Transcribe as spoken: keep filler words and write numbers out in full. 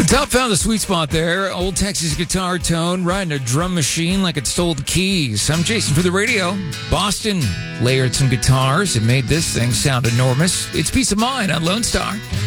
Top found the sweet spot there. Old Texas guitar tone, riding a drum machine like it stole the keys. I'm Jason for the radio. Boston layered some guitars and made this thing sound enormous. It's Peace of Mind on Lone Star.